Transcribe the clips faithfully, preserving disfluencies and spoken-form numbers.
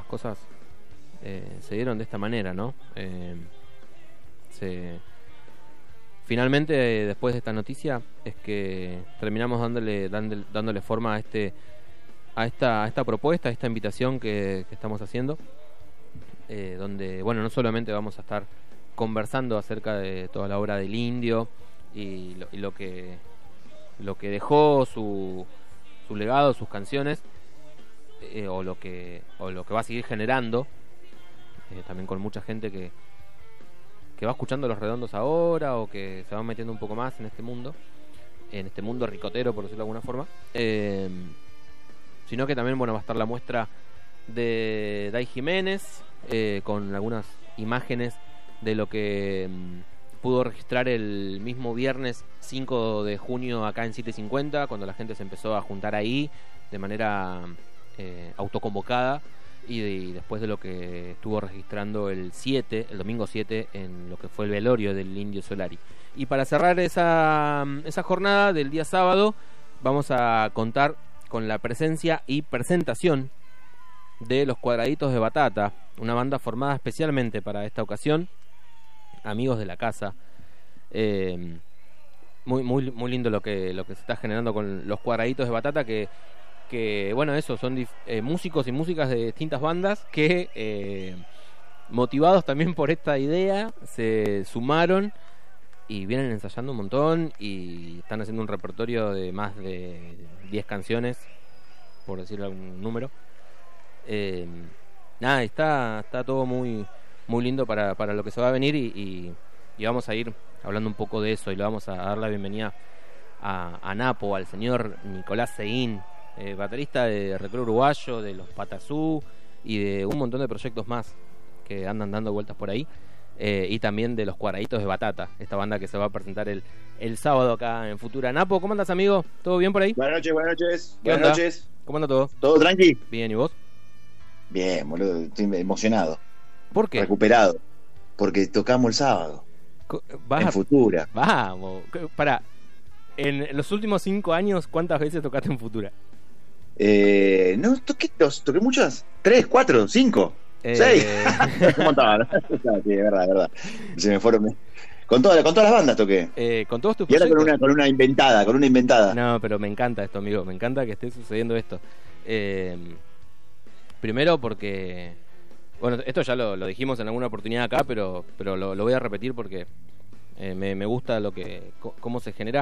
cosas eh, se dieron de esta manera, ¿no? Eh, se... Finalmente, después de esta noticia, es que terminamos dándole dándole, dándole forma a este a esta a esta propuesta, a esta invitación que, que estamos haciendo, eh, donde, bueno, no solamente vamos a estar conversando acerca de toda la obra del Indio y lo, y lo que lo que dejó, su su legado, sus canciones, eh, o lo que o lo que va a seguir generando, eh, también con mucha gente que que va escuchando Los Redondos ahora, o que se va metiendo un poco más en este mundo, en este mundo ricotero, por decirlo de alguna forma, eh, sino que también, bueno, va a estar la muestra de Day Jiménez, eh, con algunas imágenes de lo que mm, pudo registrar el mismo viernes cinco de junio acá en siete cincuenta, cuando la gente se empezó a juntar ahí de manera eh, autoconvocada, y, de, y después de lo que estuvo registrando el siete, el domingo siete, en lo que fue el velorio del Indio Solari. Y para cerrar esa, esa jornada del día sábado, vamos a contar con la presencia y presentación de Los Cuadraditos de Batata, una banda formada especialmente para esta ocasión, amigos de la casa. Eh, muy muy muy lindo lo que lo que se está generando con Los Cuadraditos de Batata, que que bueno, eso, son dif- eh, músicos y músicas de distintas bandas que, eh, motivados también por esta idea, se sumaron y vienen ensayando un montón y están haciendo un repertorio de más de diez canciones, por decirle algún número. Eh, nada, está está todo muy muy lindo para, para lo que se va a venir, y, y, y vamos a ir hablando un poco de eso, y le vamos a dar la bienvenida a, a Napo, al señor Nicolás Seguín, Eh, baterista de Recreo Uruguayo, de los Patazú y de un montón de proyectos más que andan dando vueltas por ahí, eh, y también de Los Cuadraditos de Batata, esta banda que se va a presentar el, el sábado acá en Futura. Napo, ¿cómo andas, amigo? ¿Todo bien por ahí? Buenas noches, buenas noches. ¿Qué Buenas onda? noches. ¿Cómo anda todo? ¿Todo tranqui? Bien, ¿y vos? Bien, boludo, estoy emocionado. ¿Por qué? Recuperado. Porque tocamos el sábado. Co- ¿Vas En a- Futura. Vamos. Para, en los últimos cinco años, ¿cuántas veces tocaste en Futura? Eh, no, toqué dos, toqué muchas. Tres, cuatro, cinco, Eh, seis. Un montón, ¿no? Sí, es verdad, es verdad. Se me fueron. Con todas, con todas las bandas toqué. eh, con todos tus Y ahora con proyectos. una, con una inventada, con una inventada. No, pero me encanta esto, amigo. Me encanta que esté sucediendo esto. Eh, primero porque, bueno, esto ya lo, lo dijimos en alguna oportunidad acá, pero pero lo, lo voy a repetir porque eh, me, me gusta lo que co- cómo se genera.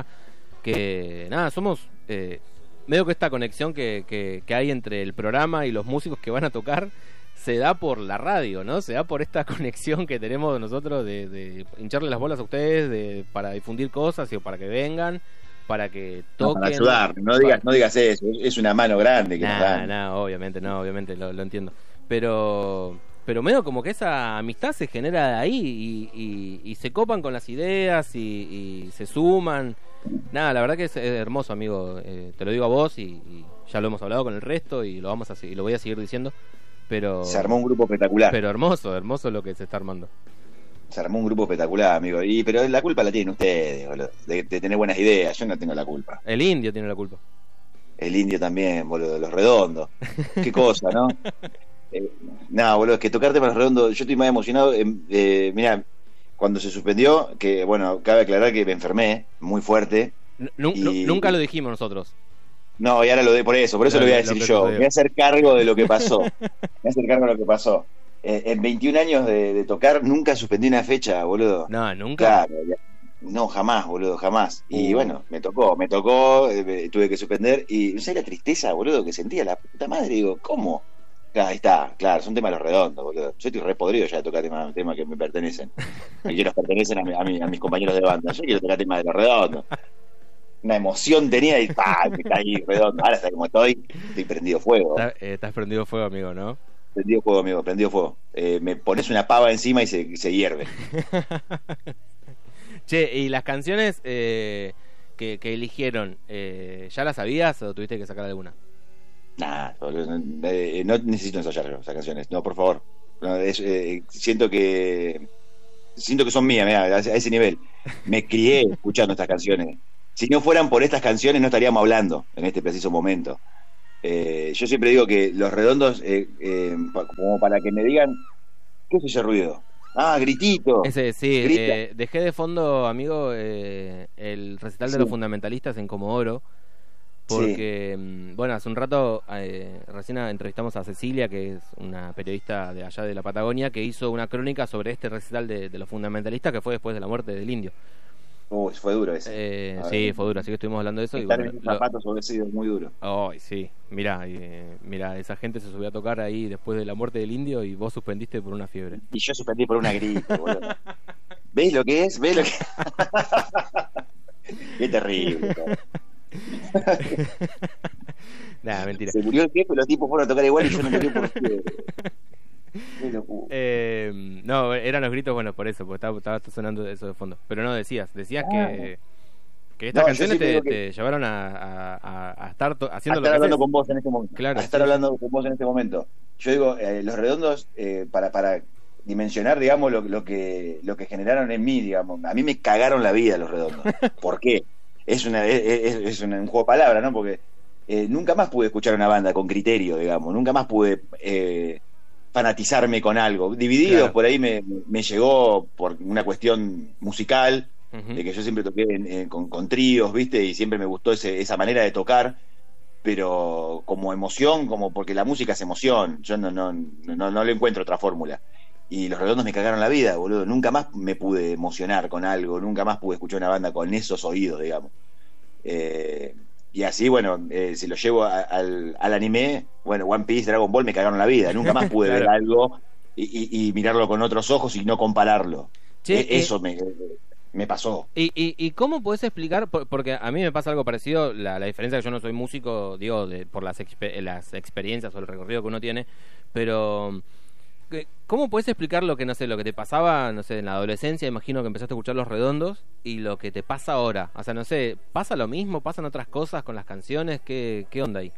Que nada, somos eh, medio que esta conexión que, que, que hay entre el programa y los músicos que van a tocar se da por la radio, ¿no? Se da por esta conexión que tenemos nosotros de, de hincharle las bolas a ustedes, de, para difundir cosas y para que vengan, para que No, toquen. para ayudar, no digas, no digas eso, es una mano grande que nos Nah, dan. nah, obviamente, no, obviamente, lo, lo entiendo. Pero pero medio como que esa amistad se genera de ahí, y, y, y se copan con las ideas y, y se suman. Nada, la verdad que es, es hermoso, amigo. Eh, te lo digo a vos, y, y ya lo hemos hablado con el resto, y lo vamos a se- y lo voy a seguir diciendo. Pero Se armó un grupo espectacular. pero hermoso, hermoso lo que se está armando. Se armó un grupo espectacular, amigo. Y pero la culpa la tienen ustedes, boludo, de, de tener buenas ideas. Yo no tengo la culpa. El Indio tiene la culpa. El Indio también, boludo, Los Redondos. Qué cosa, ¿no? Eh, nada, boludo, es que tocar temas Los Redondos, yo estoy más emocionado. Eh, eh, mirá, cuando se suspendió, que bueno, cabe aclarar que me enfermé muy fuerte. N- nun- Y- Nunca lo dijimos nosotros. No, y ahora lo de por eso, por eso Lo- lo voy a lo decir que yo. sucedió. Me voy a hacer cargo de lo que pasó. Me voy a hacer cargo de lo que pasó. Eh, en veintiún años de, de tocar, nunca suspendí una fecha, boludo. No, nunca. Claro, ya- no, jamás, boludo, jamás. Y Uh. bueno, me tocó, me tocó, eh, me- tuve que suspender. Y no sé la tristeza, boludo, que sentía la puta madre. Digo, ¿cómo? Claro, ahí está, claro, son temas Los Redondos, boludo. Yo estoy re podrido ya de tocar temas, temas que me pertenecen. Y que nos pertenecen a, mi- a, mi- a mis compañeros de banda. Yo quiero tocar temas de Los Redondos. Una emoción tenía y ¡pah! Me caí redondo. Ahora está como estoy, estoy prendido fuego. Está- eh, estás prendido fuego, amigo, ¿no? Prendido fuego, amigo, prendido fuego. Eh, me pones una pava encima y se, se hierve. Che, ¿y las canciones eh, que, que eligieron, eh, ya las sabías o tuviste que sacar alguna? Nah, boludo, no, eh, no necesito ensayar esas canciones. No, por favor. No, es, eh, siento que siento que son mías, mirá, a ese a ese nivel. Me crié escuchando estas canciones. Si no fueran por estas canciones no estaríamos hablando en este preciso momento. Eh, yo siempre digo que Los Redondos, eh, eh, pa- como para que me digan, ¿qué es ese ruido? Ah, gritito. Ese, sí, Grita. eh, dejé de fondo, amigo, eh, el recital de Sí, los fundamentalistas en Comodoro, sí. porque, mm, bueno, hace un rato eh, recién entrevistamos a Cecilia, que es una periodista de allá de la Patagonia, que hizo una crónica sobre este recital de, de los fundamentalistas que fue después de la muerte del Indio. Uy, fue duro ese. Eh, A ver, sí, fue duro, así que estuvimos hablando de eso y estar en bueno, esos lo... zapatos hubiera sido muy duro. Ay, sí, mira, mira, esa gente se subió a tocar ahí después de la muerte del Indio y vos suspendiste por una fiebre. Y yo suspendí por una gripe, boludo. ¿Ves lo que es? ¿Ves lo que Qué terrible, cara. Nada, mentira. Se murió el jefe, los tipos fueron a tocar igual y yo no morí por fiebre. Qué locura. Eh, no, eran los gritos, bueno, por eso, porque estaba, estaba sonando eso de fondo. Pero no, decías, decías Ah, que, que estas no, yo canciones siempre te, digo que te llevaron a, a, a- a estar to- a haciendo lo estar que hablando haces. con vos en este momento. Claro, A estar sí, sí. hablando con vos en este momento. Yo digo, eh, Los Redondos, eh, para, para dimensionar, digamos, lo, lo que lo que generaron en mí, digamos. A mí me cagaron la vida Los Redondos. ¿Por qué? Es, una, es, es- es un, un juego de palabras, ¿no? Porque eh, nunca más pude escuchar una banda con criterio, digamos. Nunca más pude eh, fanatizarme con algo. Divididos, Claro. por ahí me, me llegó por una cuestión musical, Ujú. de que yo siempre toqué en- en- con, con tríos, ¿viste? Y siempre me gustó ese, esa manera de tocar, pero como emoción, como porque la música es emoción, yo no, no, no, no le encuentro otra fórmula. Y Los Redondos me cagaron la vida, boludo. Nunca más me pude emocionar con algo, nunca más pude escuchar una banda con esos oídos, digamos. Eh, y así, bueno, eh, si lo llevo a- al, al anime, bueno, One Piece, Dragon Ball me cagaron la vida. Nunca más pude ver Claro. algo y, y- y mirarlo con otros ojos y no compararlo. Che, E- eh, Eso me, me pasó. ¿Y, y, y cómo podés explicar? Por- Porque a mí me pasa algo parecido, la, la diferencia es que yo no soy músico, digo, de, por las, expe- las experiencias o el recorrido que uno tiene, pero ¿qué- ¿cómo podés explicar lo que, no sé, lo que te pasaba, no sé, en la adolescencia? Imagino que empezaste a escuchar Los Redondos y lo que te pasa ahora. O sea, no sé, ¿pasa lo mismo? ¿Pasan otras cosas con las canciones? ¿Qué, qué onda ahí?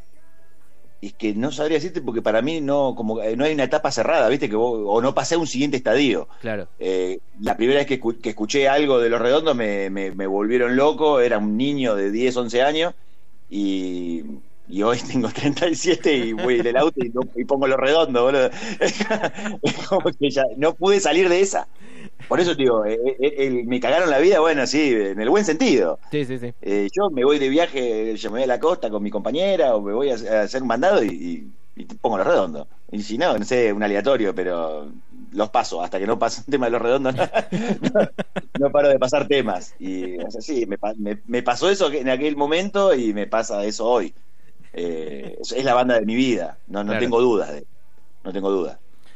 Y es que no sabría decirte porque para mí no, como eh, no hay una etapa cerrada, ¿viste? Que vos- o no pasé a un siguiente estadio. Claro. Eh, la primera vez que, escu- que escuché algo de Los Redondos me, me, me volvieron loco, era un niño de diez once años y, y hoy tengo treinta y siete y voy en el auto y, no- y pongo Los Redondos, boludo. Es como que ya no pude salir de esa. Por eso te digo, eh, eh, eh, me cagaron la vida, bueno, sí, en el buen sentido. Sí, sí, sí. Eh, yo me voy de viaje, yo me voy a la costa con mi compañera o me voy a, a hacer un mandado y, y- y pongo Los Redondos. Y si no, no sé, un aleatorio, pero los paso hasta que no pase un tema de Los Redondos. No, no- no paro de pasar temas. Y o sea, sí, me, pa- me- me pasó eso en aquel momento y me pasa eso hoy. Eh, es, es la banda de mi vida, no, no Claro. tengo dudas. De, no tengo dudas.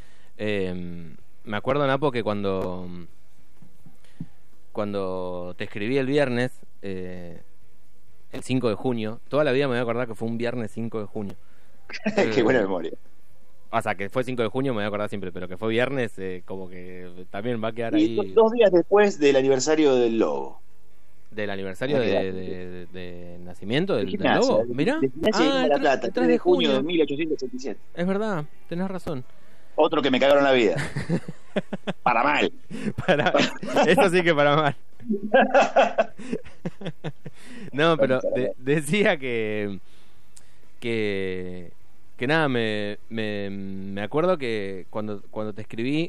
Eh, me acuerdo, Napo, que cuando cuando te escribí el viernes, eh, el cinco de junio, toda la vida me voy a acordar que fue un viernes cinco de junio. Qué buena memoria. O sea, que fue cinco de junio me voy a acordar siempre, pero que fue viernes, eh, como que también va a quedar Y do- ahí dos días después del aniversario del Lobo. del aniversario Va a de, quedar. de- de nacimiento del, De del gimnasia, lobo. de- Mirá, de gimnasia ah, y Loma el, La tre- Plata, el tres de junio, de mil ochocientos setenta y siete. es verdad, tenés razón. Otro que me cagaron la vida. Para mal. Para, eso sí que para mal. No, pero de- decía que que que nada, me, me, me acuerdo que cuando cuando te escribí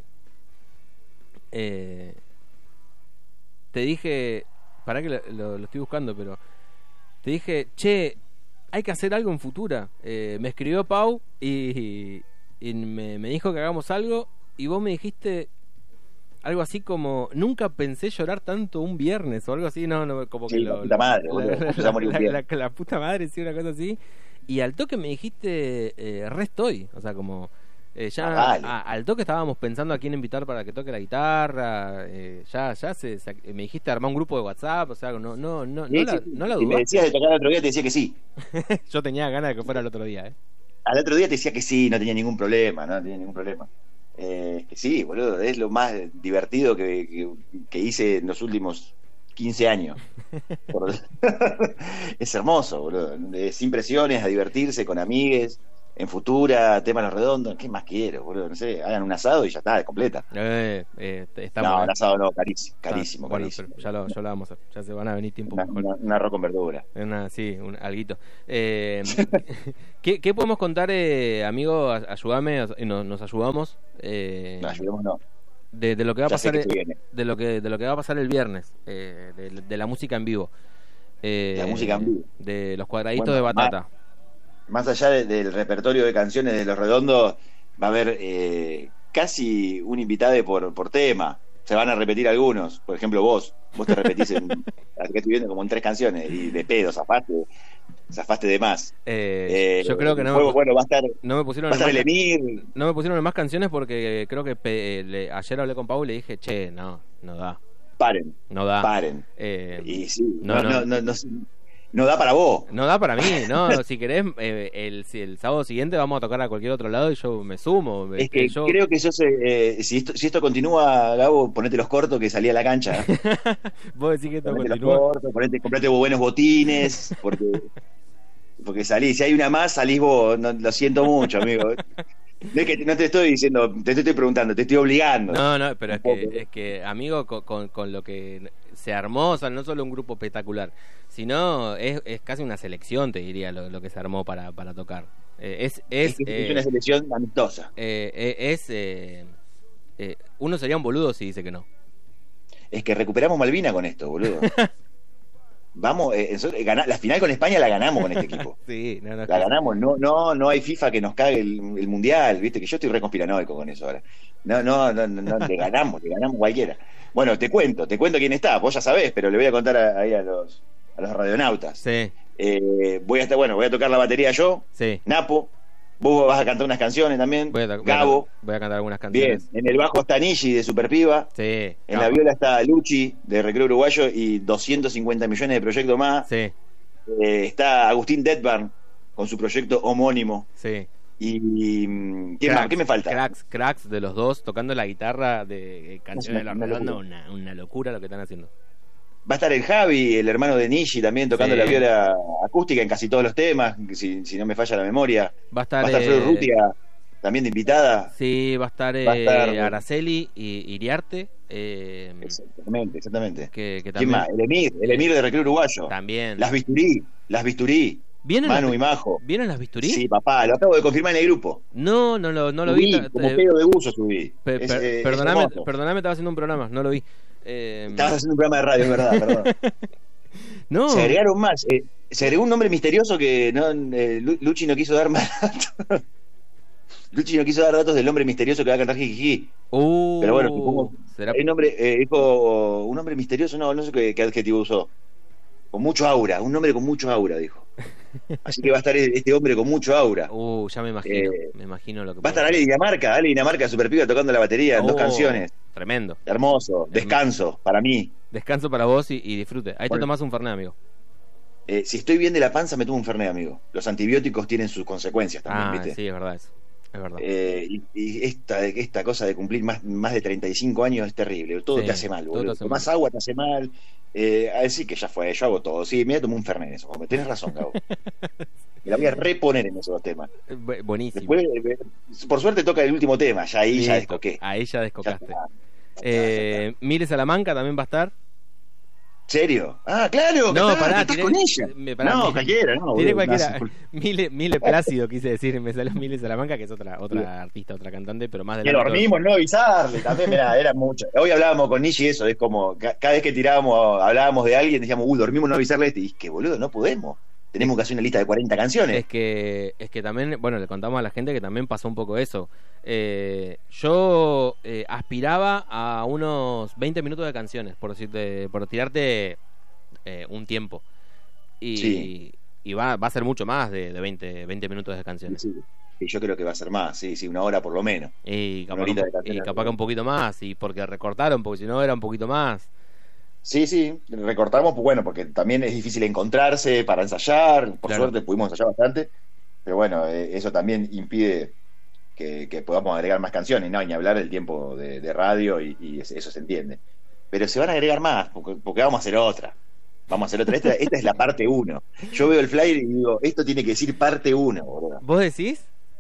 eh, te dije, para que lo, lo- lo estoy buscando, pero te dije, che, hay que hacer algo en Futura. Eh, me escribió Pau y, y me, me dijo que hagamos algo y vos me dijiste algo así como, nunca pensé llorar tanto un viernes o algo así, no, no, como que Sí, lo, la puta madre, la, boludo. la- ¿Cómo se va a morir un la- viernes? la- la puta madre, sí, una cosa así. Y al toque me dijiste, eh, re estoy, o sea, como eh, ya Ah, dale. a- al toque estábamos pensando a quién invitar para que toque la guitarra, eh, ya ya se, se- me dijiste armar un grupo de WhatsApp, o sea, no no no, Sí, no, la, sí, sí. no la Si me dudaste. decías de tocar el otro día, te decía que sí. Yo tenía ganas de que fuera el otro día, ¿eh? Al otro día te decía que sí, no tenía ningún problema, no tenía ningún problema. Eh, que sí, boludo, es lo más divertido que, que, que hice en los últimos quince años. Por- es hermoso, boludo. Eh, Sin presiones, a divertirse con amigues. en Futura, tema Los Redondos, ¿qué más quiero, boludo? No sé, hagan un asado y ya está, es completa. Eh, eh, está No, bueno. un asado no, carísimo, carísimo, Ah, bueno, carísimo. pero ya lo, ya lo vamos a hacer. Ya se van a venir tiempos Una, mejores. una- un arroz con verdura. Una, sí, un alguito. Eh, ¿qué, ¿Qué podemos contar, eh, amigo? A- Ayúdame, y nos, nos ayudamos. Eh, No, ayudemos, no. de, de lo que va a Ya sé pasar, que se eh, viene. de lo que de lo que va a pasar el viernes, eh, de, de la música en vivo. Eh, La música en vivo. De los cuadraditos Bueno, de batata. Más allá de- del repertorio de canciones de Los Redondos, va a haber eh, casi un invitado por, por tema. Se van a repetir algunos. Por ejemplo, vos. Vos te repetís en, acá estoy viendo como en tres canciones. Y de pedo, zafaste, zafaste de más. Eh, Eh, yo creo que no el me, juego, pu- bueno, va a estar, va no me pusieron a estar en el más, Emir. no me pusieron en más canciones porque creo que pe- le- ayer hablé con Pau y le dije, che, no, no da, Paren, no da. paren. Eh, Y sí, no, no, no. no, no, no, no da para vos. No da para mí, no, si querés, eh, el, si el sábado siguiente vamos a tocar a cualquier otro lado y yo me sumo. Es que yo... creo que sos, eh, si, esto, si esto continúa, Gabo, ponete los cortos que salí a la cancha. Vos decís que esto Ponete los continúa. cortos, ponete, comprate buenos botines, porque, porque salís. Si hay una más, salís vos. No, lo siento mucho, amigo. No es que no te estoy diciendo, te estoy preguntando, te estoy obligando. No, no, pero es Un que, poco. es que amigo, con, con, con lo que se armó, o sea, no solo un grupo espectacular, sino es, es casi una selección, te diría, lo, lo que se armó para, para tocar. Eh, es es, Es, que eh, es una selección amistosa. eh, eh, es eh, eh, uno sería un boludo si dice que no. Es que recuperamos Malvina con esto, boludo. Vamos, eh, nosotros, eh, gana- la final con España la ganamos con este equipo. Sí, no, no, es La que- ganamos, no, no, no hay FIFA que nos cague el, el mundial, viste que yo estoy re conspiranoico con eso ahora. No, no, no, no, no, le ganamos, le ganamos cualquiera. Bueno, te cuento, te cuento quién está, vos ya sabés, pero le voy a contar a- ahí a los, a los radionautas. Sí, Eh, voy a estar, bueno, voy a tocar la batería yo, sí. Napo, vos vas a cantar unas canciones también, Voy a, voy a- Gabo, voy a cantar algunas bien, canciones. en el bajo está Nishi de Superpiba, Sí, en capa. la viola está Luchi de Recreo Uruguayo y doscientos cincuenta millones de proyectos más. Sí, Eh, está Agustín Detbarn con su proyecto homónimo. sí. Y mm, ¿qué, Cracks, más? ¿Qué me falta? Cracks, cracks de los dos tocando la guitarra de eh, canciones de Una- la una redonda, locura. una, una locura lo que están haciendo. Va a estar el Javi, el hermano de Nishi, también tocando Sí. la viola acústica en casi todos los temas, si, si no me falla la memoria. Va a estar, Va a estar eh, Flor Rutia, también de invitada. sí, va a estar, Va a eh, estar- Araceli y Iriarte, eh, Exactamente, exactamente. que, que ¿Quién también, más? El Emir, el Emir de Recreo Uruguayo. también. Las Bisturí, las Bisturí, ¿Vienen, Manu las, y Majo. ¿Vienen las bisturí? Sí, papá, lo acabo de confirmar en el grupo. No, no lo, no lo subí, vi. ta- como eh, pedo de buzo subí. pe- Es, per- eh, es perdoname, hermoso. perdoname, estaba haciendo un programa, no lo vi. Eh, Estabas haciendo un programa de radio, es verdad, perdón. no, Se agregaron más. eh, se agregó un nombre misterioso que no, eh, Lu- Luchi no quiso dar más datos. Luchi no quiso dar datos del hombre misterioso que va a cantar Jijiji. Uh, Pero bueno, supongo. será El nombre, eh, dijo un hombre misterioso, no, no sé qué, qué adjetivo usó. Con mucho aura, un hombre con mucho aura, dijo. Así que va a estar este hombre con mucho aura. Uh, ya me imagino, Eh, me imagino lo que Va a estar puede Ale Dinamarca, Ale Dinamarca Superpiba tocando la batería en ser. dos Oh, canciones. Tremendo. Hermoso, descanso para mí. Descanso para vos y, y disfrute. Ahí te Bueno. tomás un fernet, amigo. Eh, si estoy bien de la panza, me tomo un Fernet, amigo. Los antibióticos tienen sus consecuencias también, Ah, ¿viste? sí, es verdad eso. Es verdad. Eh, y y esta, esta cosa de cumplir más, más de treinta y cinco años es terrible. Todo Sí, te hace mal, todo boludo. te hace Tomás mal. agua, te hace mal. Eh, así que ya fue, yo hago todo. Sí, me voy a tomar un Fernet en eso. Como tenés razón, Gabo. Me la voy a reponer en esos dos temas. Eh, bu- buenísimo. Después, eh, por suerte toca el último tema. Ya ahí ya Listo. descoqué. Ahí ya Ya descocaste. está. Eh, Mire Salamanca también va a estar. ¿Serio? Ah, claro. que No, está- pará, que estás tiré- con ella. me- pará, no, tiré- cualquiera, no. Tiene boludo, cualquiera. no, Mile, Mile Plácido, quise decir. Me salió Mile Salamanca, que es otra otra artista, otra cantante, pero más de Que dormimos, no avisarle, también, mirá, era mucho. Hoy hablábamos con Nishi eso, es como, ca- cada vez que tirábamos, hablábamos de alguien, decíamos, uy, dormimos, no avisarle a este, y es que boludo, no podemos. Tenemos que hacer una lista de cuarenta canciones. Es que, es que también, bueno, le contamos a la gente que también pasó un poco eso. Eh, yo eh, aspiraba a unos veinte minutos de canciones, por decirte, por tirarte eh, un tiempo. Y, Sí. y va, va a ser mucho más de, de veinte, veinte minutos de canciones. Sí, y yo creo que va a ser más, sí, sí, una hora por lo menos. Y capaz, Una que un horita de po- y canciones. capaz que un poquito más, y porque recortaron, porque si no era un poquito más. Sí, sí, recortamos, pues bueno, porque también es difícil encontrarse para ensayar, por Claro. suerte pudimos ensayar bastante, pero bueno, eh, eso también impide que, que podamos agregar más canciones, no, ni hablar del tiempo de, de radio y, y es- eso se entiende. Pero se van a agregar más, porque, porque vamos a hacer otra. Vamos a hacer otra. Esta, esta es la parte uno. Yo veo el flyer y digo, esto tiene que decir parte uno, boludo. ¿Vos decís?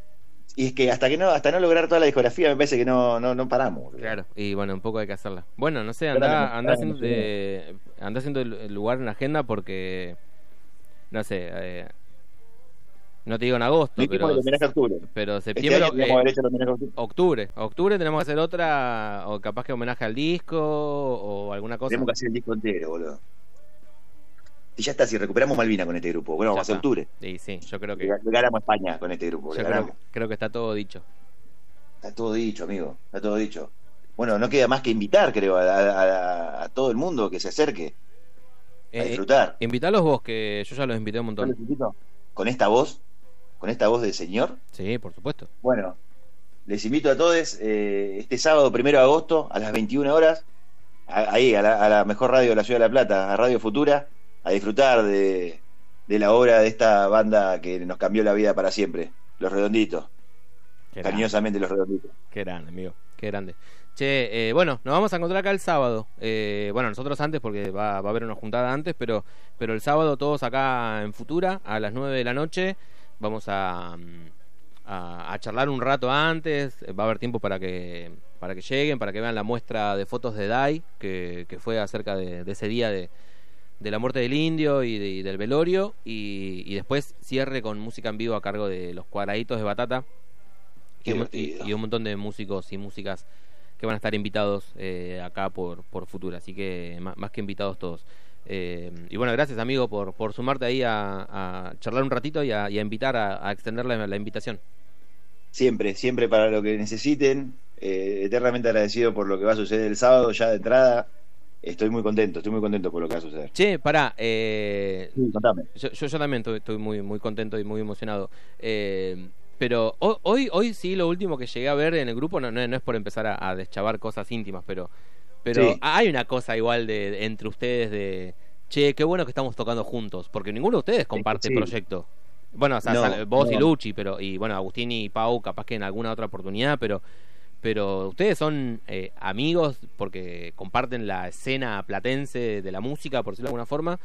Y es que hasta que no, hasta no lograr toda la discografía, me parece que no, no, no paramos. Boludo. Claro, y bueno, un poco hay que hacerla. Bueno, no sé, anda, anda haciendo, de, anda haciendo el lugar en la agenda porque, no sé, eh, no te digo en agosto, No pero, el homenaje a octubre. pero Este septiembre, año eh, haber hecho el homenaje a octubre. octubre, octubre tenemos que hacer otra, o capaz que homenaje al disco, o alguna cosa. Tenemos que hacer el disco entero, boludo. Y ya está, si recuperamos Malvina con este grupo, bueno, Ya vamos a hacer está. octubre. Sí, sí, yo creo que, Le le ganamos a España con este grupo, le yo ganamos. creo, creo que está todo dicho. Está todo dicho, amigo, está todo dicho. Bueno, no queda más que invitar, creo, a, a- a todo el mundo que se acerque a Eh, disfrutar. Invitalos vos, que yo ya los invité un Yo montón. les invito con esta voz, con esta voz del señor. Sí, por supuesto. Bueno, les invito a todos eh, este sábado primero de agosto a las veintiuna horas, a- ahí a la, a la mejor radio de la Ciudad de La Plata, a Radio Futura, a disfrutar de, de la obra de esta banda que nos cambió la vida para siempre, Los Redonditos, Qué grande, cariñosamente Los Redonditos. qué grande, amigo, qué grande. Che, eh, bueno, nos vamos a encontrar acá el sábado. Eh, bueno, nosotros antes porque va, va a haber una juntada antes, pero, pero el sábado todos acá en Futura a las nueve de la noche vamos a, mm, a, a charlar un rato antes. Va a haber tiempo para que para que lleguen, para que vean la muestra de fotos de Dai, que, que fue acerca de, de ese día de, de la muerte del indio y, de- y del velorio, y, y después cierre con música en vivo a cargo de los Cuadraditos de Batata Qué y, un- divertido. y- y un montón de músicos y músicas que van a estar invitados eh, acá por, por Futura, así que más, más que invitados todos. Eh, y bueno, gracias amigo por, por sumarte ahí a, a charlar un ratito y a, y a invitar, a, a extender la, la invitación. Siempre, siempre para lo que necesiten, eh, eternamente agradecido por lo que va a suceder el sábado, ya de entrada, estoy muy contento, estoy muy contento por lo que va a suceder. Che, pará, eh, Sí, contame. yo, yo, yo también estoy, estoy muy, muy contento y muy emocionado. Eh, pero ho- hoy, hoy sí, lo último que llegué a ver en el grupo, no, no, no es por empezar a, a deschavar cosas íntimas, pero, pero Sí. hay una cosa igual de, de- entre ustedes de, che, qué bueno que estamos tocando juntos, porque ninguno de ustedes comparte Sí. proyecto. Bueno, o sea, No, sal- vos y no. Luchi, pero y bueno, Agustín y Pau, capaz que en alguna otra oportunidad, pero pero ustedes son eh, amigos porque comparten la escena platense de la música, por decirlo de alguna forma.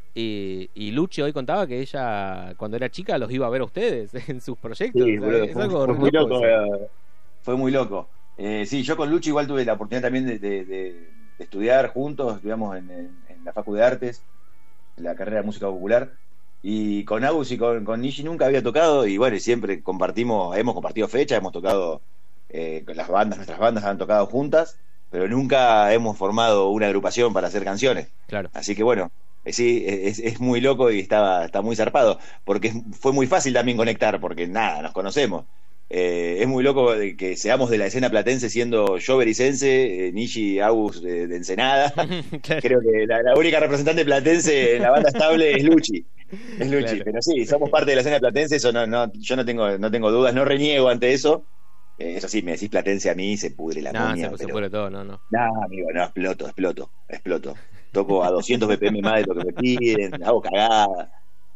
Y, y Luchi hoy contaba que ella, cuando era chica, los iba a ver a ustedes en sus proyectos. Sí, O sea, boludo, es fue, algo fue re muy loco loco, eso. eh, fue muy loco. Eh, sí, yo con Lucho igual tuve la oportunidad también de, de- de- de estudiar juntos, estudiamos en, en- en la Facu de Artes, la carrera de música popular, y con Agus y con, con Nishi nunca había tocado, y bueno, y siempre compartimos, hemos compartido fechas, hemos tocado, eh, con las bandas, nuestras bandas han tocado juntas, pero nunca hemos formado una agrupación para hacer canciones. Claro. Así que bueno, eh, sí, es, es muy loco y estaba, está muy zarpado, porque es- fue muy fácil también conectar, porque nada, nos conocemos. Eh, es muy loco de que seamos de la escena platense siendo yo bericense, eh, Nishi Agus de, de Ensenada. Claro. Creo que la, la única representante platense en la banda estable es Luchi. Es Luchi, Claro. pero sí, somos parte de la escena platense, eso no, no, yo no tengo, no tengo dudas, no reniego ante eso. Eh, eso sí, me decís platense a mí, se pudre la No, momia, se, se pero pudre todo, no, no. no, amigo, no, exploto, exploto, exploto. Toco a doscientos B P M más de lo que me piden, hago cagada.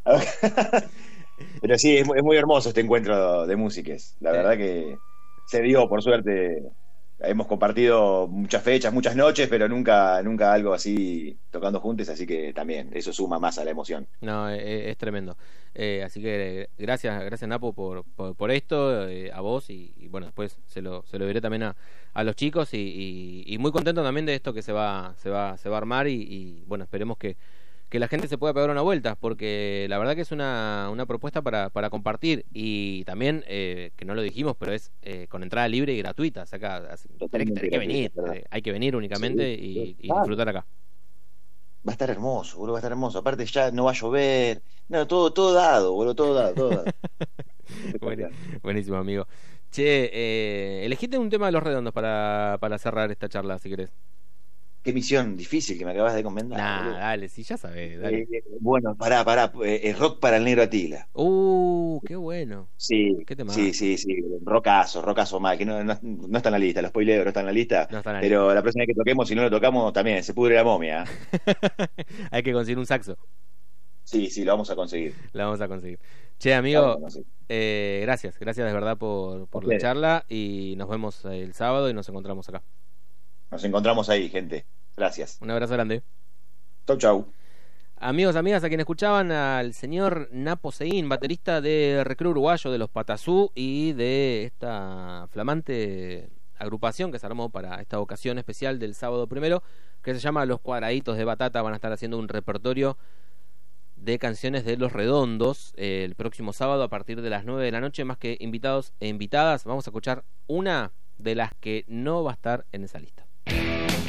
Pero sí, es, mu- es muy hermoso este encuentro de músicas. La Sí. verdad que se dio, por suerte. Hemos compartido muchas fechas, muchas noches, pero nunca, nunca algo así tocando juntos, así que también eso suma más a la emoción. No, eh, es, tremendo. Eh, así que eh, gracias, gracias Napo por, por, por esto, eh, a vos y, y bueno, después se lo, se lo diré también a, a los chicos y, y, y muy contento también de esto que se va, se va, se va a armar y, y, bueno, esperemos que, que la gente se pueda pegar una vuelta, porque la verdad que es una, una propuesta para, para compartir y también, eh, que no lo dijimos, pero es eh, con entrada libre y gratuita, o sea, acá, tenés, que- Totalmente tenés que gratuita, venir, ¿verdad? eh, hay que venir únicamente Sí, y, y claro. disfrutar acá. Va a estar hermoso, boludo, va a estar hermoso. Aparte ya no va a llover. No, todo, todo dado, boludo, todo dado, todo dado. Bueno, buenísimo, amigo. Che, eh, elegiste un tema de los redondos para, para cerrar esta charla, si querés. Qué misión difícil que me acabas de comentar. Nah, boludo. dale, sí, ya sabés, dale. Eh, bueno, pará, pará. eh, eh, rock para el negro Atila. Uh, qué bueno. Sí, Qué tema. sí, sí, sí. Rocazo, rocazo mal, que no, no, no está en la lista, los spoilers no están en la lista. No está en la pero la próxima vez que toquemos, si no lo tocamos, también se pudre la momia. Hay que conseguir un saxo. Sí, sí, lo vamos a conseguir. La vamos a conseguir. Che, Lo vamos amigo, a conseguir. eh, gracias. Gracias de verdad por, por la Ustedes. charla y nos vemos el sábado y nos encontramos acá. Nos encontramos ahí, gente. Gracias. Un abrazo grande. Chau, chau. Amigos, amigas, a quien escuchaban al señor Napo Seguín, baterista de Recreo Uruguayo de los Patazú y de esta flamante agrupación que se armó para esta ocasión especial del sábado primero, que se llama Los Cuadraditos de Batata. Van a estar haciendo un repertorio de canciones de Los Redondos eh, el próximo sábado a partir de las nueve de la noche. Más que invitados e invitadas, vamos a escuchar una de las que no va a estar en esa lista.